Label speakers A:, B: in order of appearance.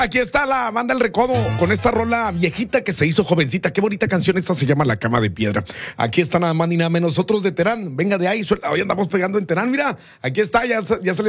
A: Aquí está la banda El Recodo con esta rola viejita que se hizo jovencita. Qué bonita canción esta, se llama La Cama de Piedra. Aquí está nada más ni nada menos nosotros de Terán. Venga de ahí, hoy andamos pegando en Terán, mira. Aquí está, ya salió.